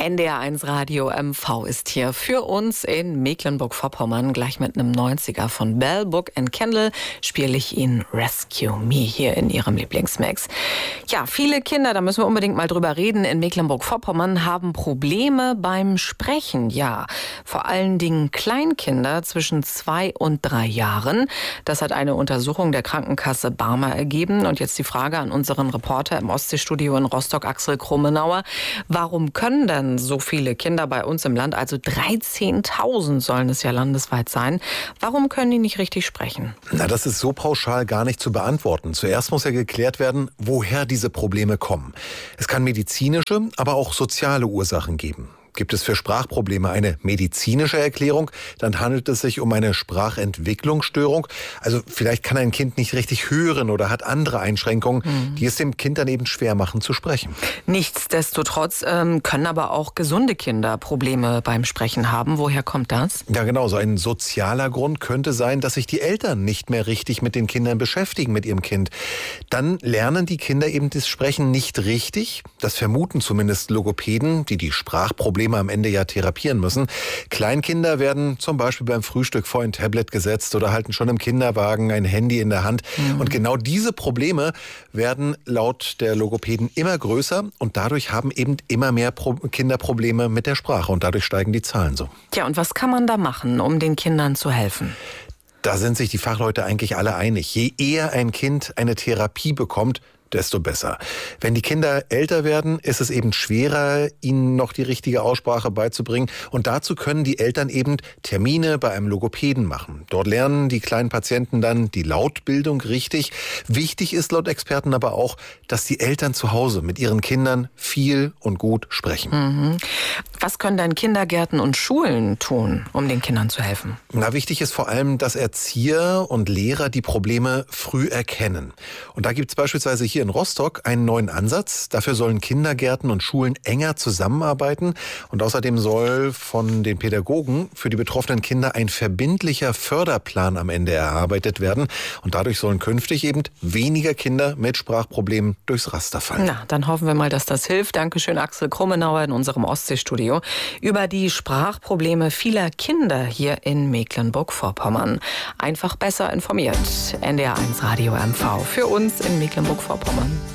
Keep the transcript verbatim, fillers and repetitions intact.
N D R eins Radio M V ist hier für uns in Mecklenburg-Vorpommern. Gleich mit einem neunziger von Bell, Book and Candle spiele ich Ihnen Rescue Me hier in Ihrem Lieblingsmix. Ja, viele Kinder, da müssen wir unbedingt mal drüber reden, in Mecklenburg-Vorpommern haben Probleme beim Sprechen. Ja, vor allen Dingen Kleinkinder zwischen zwei und drei Jahren. Das hat eine Untersuchung der Krankenkasse Barmer ergeben. Und jetzt die Frage an unseren Reporter im Ostseestudio in Rostock, Axel Krummenauer. Warum können denn so viele Kinder bei uns im Land, also dreizehntausend sollen es ja landesweit sein, warum können die nicht richtig sprechen? Na, das ist so pauschal gar nicht zu beantworten. Zuerst muss ja geklärt werden, woher diese Probleme kommen. Es kann medizinische, aber auch soziale Ursachen geben. Gibt es für Sprachprobleme eine medizinische Erklärung, dann handelt es sich um eine Sprachentwicklungsstörung. Also vielleicht kann ein Kind nicht richtig hören oder hat andere Einschränkungen, mhm. die es dem Kind dann eben schwer machen zu sprechen. Nichtsdestotrotz ähm, können aber auch gesunde Kinder Probleme beim Sprechen haben. Woher kommt das? Ja genau, so ein sozialer Grund könnte sein, dass sich die Eltern nicht mehr richtig mit den Kindern beschäftigen, mit ihrem Kind. Dann lernen die Kinder eben das Sprechen nicht richtig. Das vermuten zumindest Logopäden, die die Sprachprobleme am Ende ja therapieren müssen. Kleinkinder werden zum Beispiel beim Frühstück vor ein Tablet gesetzt oder halten schon im Kinderwagen ein Handy in der Hand. Mhm. Und genau diese Probleme werden laut der Logopäden immer größer und dadurch haben eben immer mehr Pro- Kinder Probleme mit der Sprache und dadurch steigen die Zahlen so. Ja, und was kann man da machen, um den Kindern zu helfen? Da sind sich die Fachleute eigentlich alle einig. Je eher ein Kind eine Therapie bekommt, desto besser. Wenn die Kinder älter werden, ist es eben schwerer, ihnen noch die richtige Aussprache beizubringen. Und dazu können die Eltern eben Termine bei einem Logopäden machen. Dort lernen die kleinen Patienten dann die Lautbildung richtig. Wichtig ist laut Experten aber auch, dass die Eltern zu Hause mit ihren Kindern viel und gut sprechen. Mhm. Was können denn Kindergärten und Schulen tun, um den Kindern zu helfen? Na, wichtig ist vor allem, dass Erzieher und Lehrer die Probleme früh erkennen. Und da gibt es beispielsweise hier in Rostock einen neuen Ansatz. Dafür sollen Kindergärten und Schulen enger zusammenarbeiten. Und außerdem soll von den Pädagogen für die betroffenen Kinder ein verbindlicher Förderplan am Ende erarbeitet werden. Und dadurch sollen künftig eben weniger Kinder mit Sprachproblemen durchs Raster fallen. Na, dann hoffen wir mal, dass das hilft. Dankeschön, Axel Krummenauer in unserem Ostseestudio über die Sprachprobleme vieler Kinder hier in Mecklenburg-Vorpommern. Einfach besser informiert. N D R eins Radio M V für uns in Mecklenburg-Vorpommern.